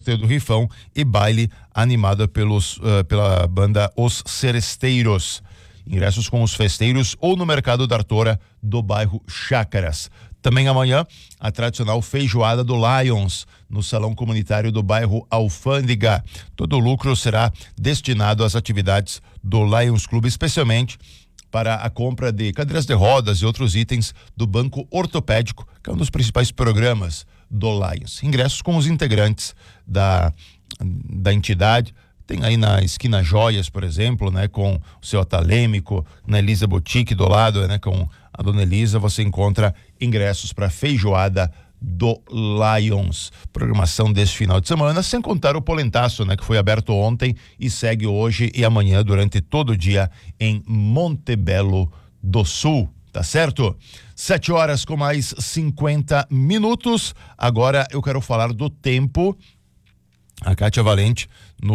sorteio do Rifão e baile animado pela banda Os Seresteiros. Ingressos com os festeiros ou no Mercado da Artora do bairro Chácaras. Também amanhã, a tradicional feijoada do Lions, no Salão Comunitário do bairro Alfândega. Todo o lucro será destinado às atividades do Lions Clube, especialmente para a compra de cadeiras de rodas e outros itens do Banco Ortopédico, que é um dos principais programas do Lions. Ingressos com os integrantes da entidade. Tem aí na esquina Joias, por exemplo, né, com o seu Atalêmico, na Elisa Boutique do lado, né, com a dona Elisa, você encontra ingressos para feijoada do Lions. Programação desse final de semana, sem contar o Polentaço, né, que foi aberto ontem e segue hoje e amanhã durante todo o dia em Montebello do Sul, tá certo? 7h com mais 50 minutos. Agora eu quero falar do tempo. A Kátia Valente,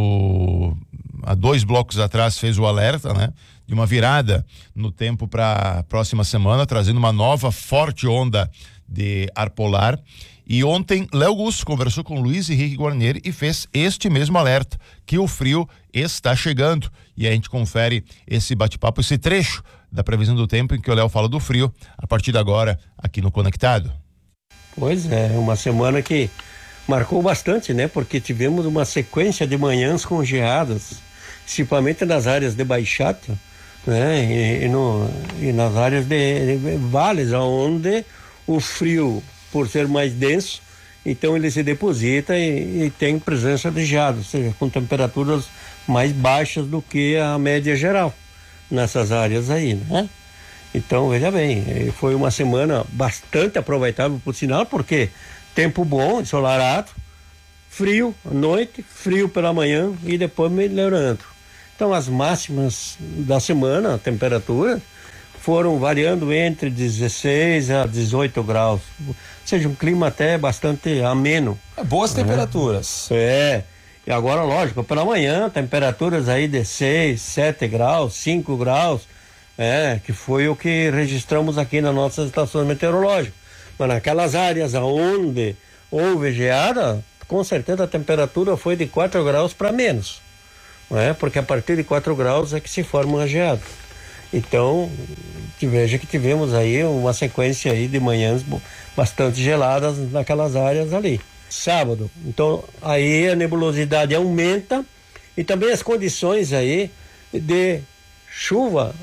há 2 blocos atrás, fez o alerta, né, de uma virada no tempo para a próxima semana, trazendo uma nova forte onda de ar polar. E ontem, Léo Gus conversou com Luiz Henrique Guarnieri e fez este mesmo alerta, que o frio está chegando. E a gente confere esse bate-papo, esse trecho da previsão do tempo em que o Léo fala do frio, a partir de agora, aqui no Conectado. Pois é, uma semana que marcou bastante, né? Porque tivemos uma sequência de manhãs com geadas, principalmente nas áreas de baixada, né? E nas áreas de vales, onde o frio, por ser mais denso, então ele se deposita e tem presença de geada, ou seja, com temperaturas mais baixas do que a média geral nessas áreas aí, né? Então, veja bem, foi uma semana bastante aproveitável, por sinal, porque tempo bom, ensolarado, frio à noite, frio pela manhã e depois melhorando. Então as máximas da semana, a temperatura, foram variando entre 16 a 18 graus. Ou seja, um clima até bastante ameno. Boas temperaturas. E agora, lógico, pela manhã, temperaturas aí de 6, 7 graus, 5 graus, que foi o que registramos aqui nas nossas estações meteorológicas. Mas naquelas áreas onde houve geada, com certeza a temperatura foi de 4 graus para menos, porque a partir de 4 graus é que se forma a geada. Então, veja que tivemos aí uma sequência aí de manhãs bastante geladas naquelas áreas ali. Sábado, então aí a nebulosidade aumenta e também as condições aí de chuva,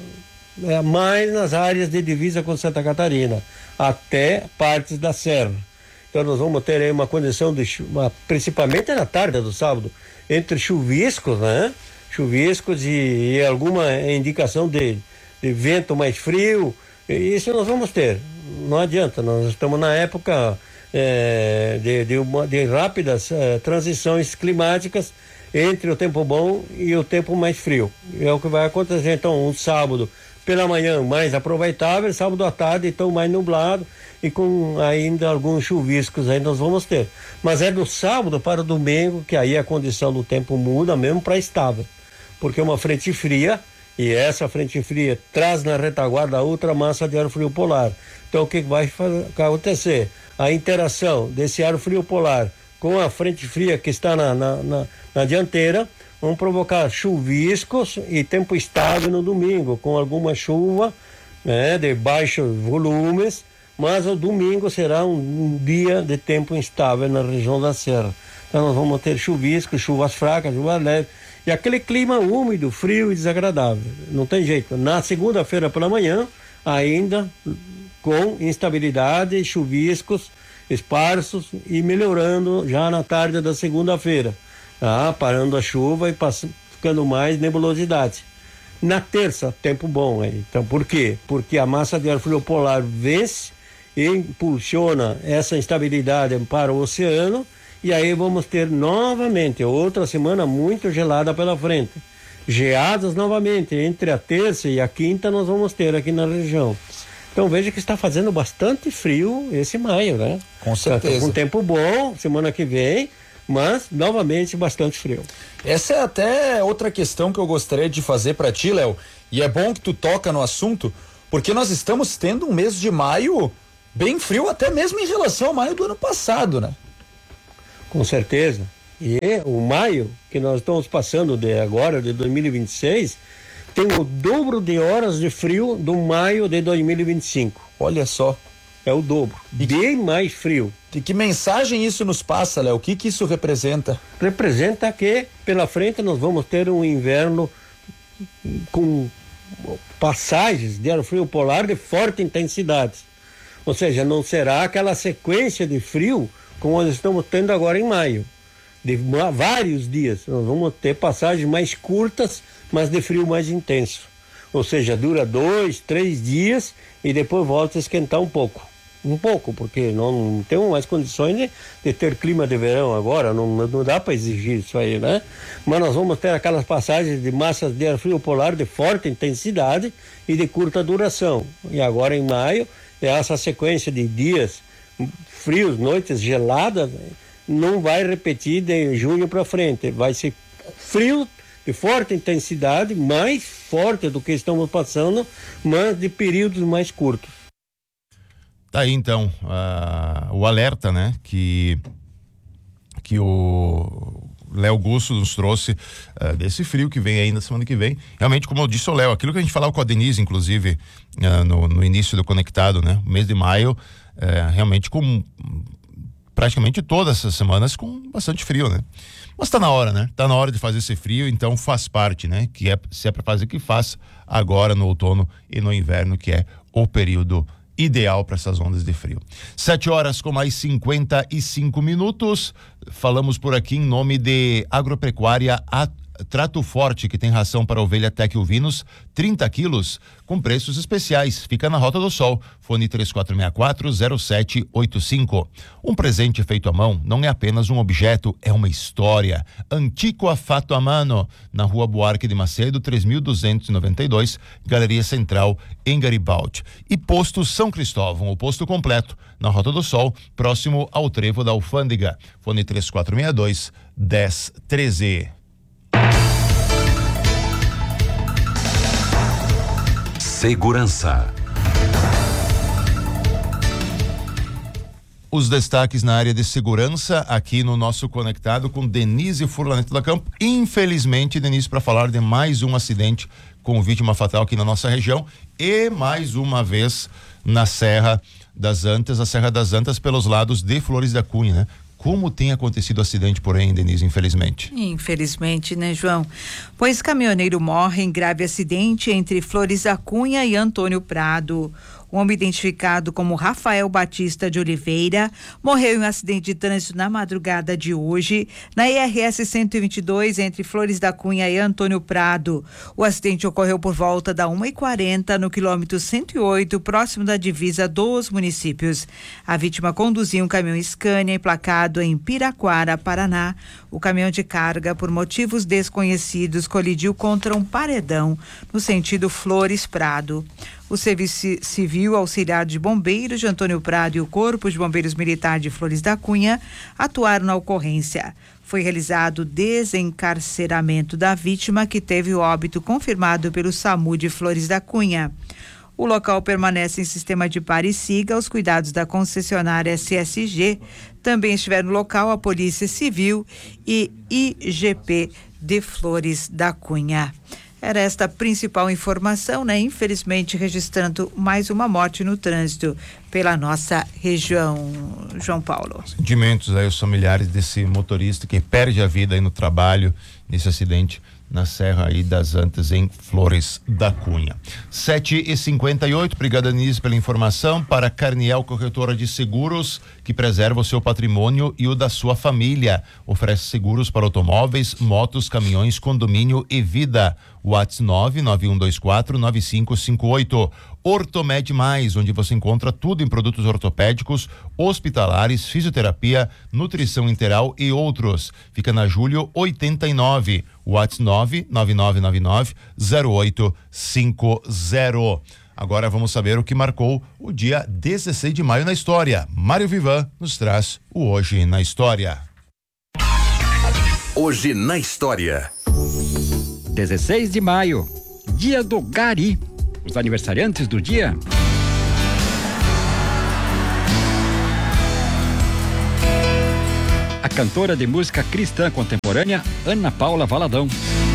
mais nas áreas de divisa com Santa Catarina, até partes da serra. Então nós vamos ter aí uma condição de chuva, principalmente na tarde do sábado, entre chuviscos, né? Chuviscos e alguma indicação de vento mais frio. Isso nós vamos ter. Não adianta, nós estamos na época de rápidas transições climáticas entre o tempo bom e o tempo mais frio. É o que vai acontecer. Então, um sábado pela manhã mais aproveitável, sábado à tarde então mais nublado e com ainda alguns chuviscos aí nós vamos ter. Mas é do sábado para o domingo que aí a condição do tempo muda mesmo para estável, porque uma frente fria, e essa frente fria traz na retaguarda outra massa de ar frio polar. Então o que vai acontecer? A interação desse ar frio polar com a frente fria que está na dianteira vão provocar chuviscos e tempo estável no domingo, com alguma chuva, de baixos volumes, mas o domingo será um dia de tempo instável na região da serra. Então nós vamos ter chuviscos, chuvas fracas, chuvas leves, e aquele clima úmido, frio e desagradável. Não tem jeito. Na segunda-feira pela manhã, ainda com instabilidade, chuviscos esparsos e melhorando já na tarde da segunda-feira. Parando a chuva e ficando mais nebulosidade. Na terça, tempo bom aí. Então, por quê? Porque a massa de ar frio polar vence e impulsiona essa instabilidade para o oceano, e aí vamos ter novamente outra semana muito gelada pela frente. Geadas novamente, entre a terça e a quinta nós vamos ter aqui na região. Então veja que está fazendo bastante frio esse maio, né? Com certeza. Com tempo bom, semana que vem, mas novamente bastante frio. Essa é até outra questão que eu gostaria de fazer para ti, Léo, e é bom que tu toca no assunto, porque nós estamos tendo um mês de maio bem frio, até mesmo em relação ao maio do ano passado, né? Com certeza. E o maio, que nós estamos passando agora, de 2026, tem o dobro de horas de frio do maio de 2025. Olha só. É o dobro. Bem mais frio. E que mensagem isso nos passa, Léo? O que isso representa? Representa que pela frente nós vamos ter um inverno com passagens de ar frio polar de forte intensidade. Ou seja, não será aquela sequência de frio como nós estamos tendo agora em maio. De vários dias. Nós vamos ter passagens mais curtas, mas de frio mais intenso. Ou seja, dura 2, 3 dias e depois volta a esquentar um pouco. Porque não temos mais condições de ter clima de verão agora, não dá para exigir isso aí, né? Mas nós vamos ter aquelas passagens de massas de ar frio polar de forte intensidade e de curta duração. E agora em maio, essa sequência de dias frios, noites geladas, não vai repetir de junho para frente. Vai ser frio de forte intensidade, mais forte do que estamos passando, mas de períodos mais curtos. Tá aí então o alerta, né, que o Léo Gusso nos trouxe desse frio que vem aí na semana que vem. Realmente, como eu disse o Léo, aquilo que a gente falava com a Denise, inclusive, no início do Conectado, né, o mês de maio, realmente com praticamente todas essas semanas com bastante frio, né? Mas tá na hora, né? Tá na hora de fazer esse frio, então faz parte, né? Se é para fazer, que faça agora no outono e no inverno, que é o período ideal para essas ondas de frio. 7h com mais 55 minutos. Falamos por aqui em nome de Agropecuária Trato Forte, que tem ração para ovelha Tec Uvinos, 30 quilos, com preços especiais. Fica na Rota do Sol. Fone 3464-0785. Um presente feito à mão não é apenas um objeto, é uma história. Antiqua Fatto a Mano, na Rua Buarque de Macedo, 3292, Galeria Central, em Garibaldi. E Posto São Cristóvão, o posto completo, na Rota do Sol, próximo ao trevo da Alfândega. Fone 3462-1013. Segurança. Os destaques na área de segurança aqui no nosso Conectado com Denise Furlanetto da Campo. Infelizmente, Denise, para falar de mais um acidente com vítima fatal aqui na nossa região e mais uma vez na Serra das Antas, a Serra das Antas pelos lados de Flores da Cunha, né? Como tem acontecido acidente, porém, Denise, infelizmente? Infelizmente, né, João? Pois caminhoneiro morre em grave acidente entre Flores da Cunha e Antônio Prado. Um homem identificado como Rafael Batista de Oliveira morreu em um acidente de trânsito na madrugada de hoje, na IRS 122, entre Flores da Cunha e Antônio Prado. O acidente ocorreu por volta da 1h40 no quilômetro 108, próximo da divisa dos municípios. A vítima conduzia um caminhão Scania emplacado em Piraquara, Paraná. O caminhão de carga, por motivos desconhecidos, colidiu contra um paredão no sentido Flores-Prado. O Serviço Civil Auxiliar de Bombeiros de Antônio Prado e o Corpo de Bombeiros Militar de Flores da Cunha atuaram na ocorrência. Foi realizado o desencarceramento da vítima, que teve o óbito confirmado pelo SAMU de Flores da Cunha. O local permanece em sistema de pare e siga aos cuidados da concessionária SSG. Também estiveram no local a Polícia Civil e IGP de Flores da Cunha. Era esta a principal informação, né? Infelizmente, registrando mais uma morte no trânsito pela nossa região, João Paulo. Sentimentos aí, os familiares desse motorista que perde a vida aí no trabalho, nesse acidente na Serra aí das Antas, em Flores da Cunha. 7h58, obrigado, Denise, pela informação. Para Carniel Corretora de Seguros, que preserva o seu patrimônio e o da sua família. Oferece seguros para automóveis, motos, caminhões, condomínio e vida. WhatsApp 991249558. Ortomed Mais, onde você encontra tudo em produtos ortopédicos, hospitalares, fisioterapia, nutrição integral e outros. Fica na Júlio 89. WhatsApp 999990850. Agora vamos saber o que marcou o dia 16 de maio na história. Mário Vivan nos traz o Hoje na História. Hoje na História. 16 de maio, dia do Gari. Os aniversariantes do dia: a cantora de música cristã contemporânea Ana Paula Valadão.